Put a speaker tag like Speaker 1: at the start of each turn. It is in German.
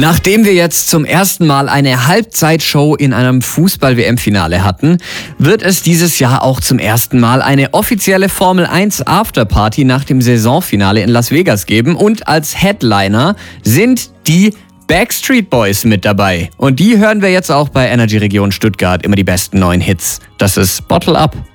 Speaker 1: Nachdem wir jetzt zum ersten Mal eine Halbzeitshow in einem Fußball-WM-Finale hatten, wird es dieses Jahr auch zum ersten Mal eine offizielle Formel 1 Afterparty nach dem Saisonfinale in Las Vegas geben. Und als Headliner sind die Backstreet Boys mit dabei. Und die hören wir jetzt auch bei Energy Region Stuttgart, immer die besten neuen Hits. Das ist Bottle Up.